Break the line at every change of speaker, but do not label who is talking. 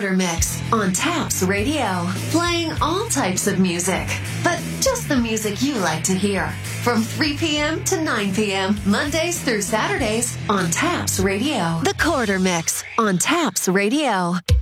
Quarter Mix on Taps Radio. Playing all types of music, but just the music you like to hear. From 3 p.m. to 9 p.m., Mondays through Saturdays on Taps Radio. The Quarter Mix on Taps Radio.